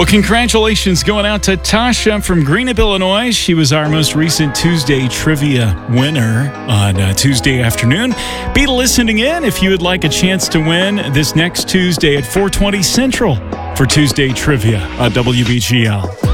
Well, congratulations going out to Tasha from Greenup, Illinois. She was our most recent Tuesday trivia winner on Tuesday afternoon. Be listening in if you would like a chance to win this next Tuesday at 4:20 Central for Tuesday Trivia on WBGL.